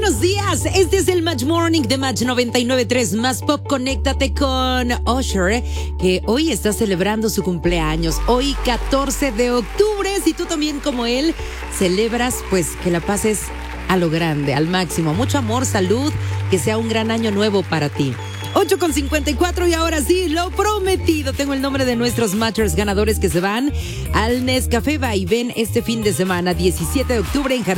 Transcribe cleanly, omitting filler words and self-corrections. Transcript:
buenos días. Este es el Match Morning de Match 99.3 Más Pop. Conéctate con Usher, que hoy está celebrando su cumpleaños. Hoy, 14 de octubre. Si tú también, como él, celebras, pues que la pases a lo grande, al máximo. Mucho amor, salud, que sea un gran año nuevo para ti. 8:54 y ahora sí, lo prometido. Tengo el nombre de nuestros Matchers ganadores que se van al Nescafé Vaivén este fin de semana, 17 de octubre en Jardín